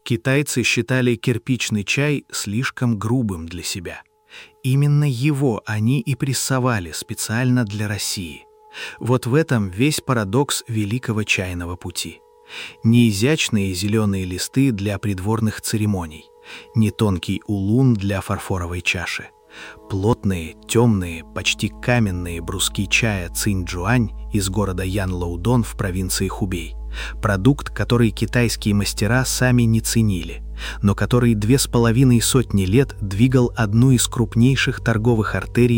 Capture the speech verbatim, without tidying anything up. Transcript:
Китайцы считали кирпичный чай слишком грубым для себя. Именно его они и прессовали специально для России. Вот в этом весь парадокс великого чайного пути. Не изящные зеленые листы для придворных церемоний, не тонкий улун для фарфоровой чаши. Плотные, темные, почти каменные бруски чая Цинь-Джуань из города Янлоудон в провинции Хубей. Продукт, который китайские мастера сами не ценили, но который две с половиной сотни лет двигал одну из крупнейших торговых артерий